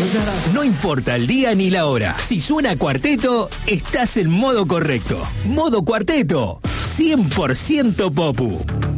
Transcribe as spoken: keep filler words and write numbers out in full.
No importa el día ni la hora. Si suena Cuarteto, estás en modo correcto. Modo Cuarteto, cien por ciento Popu.